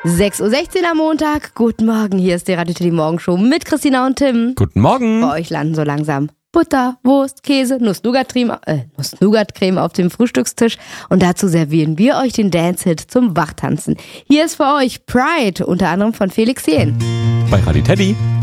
6:16 Uhr am Montag. Guten Morgen, hier ist die Radio Teddy Morgenshow mit Christina und Tim. Guten Morgen. Bei euch landen so langsam Butter, Wurst, Käse, Nuss-Nougat-Creme auf dem Frühstückstisch. Und dazu servieren wir euch den Dance-Hit zum Wachtanzen. Hier ist für euch Pride, unter anderem von Felix Jähn. Bei Radio Teddy.